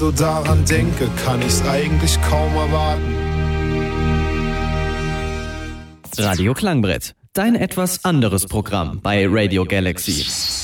So daran denke, kann ich's eigentlich kaum erwarten. Radio Klangbrett, dein etwas anderes Programm bei Radio Galaxy.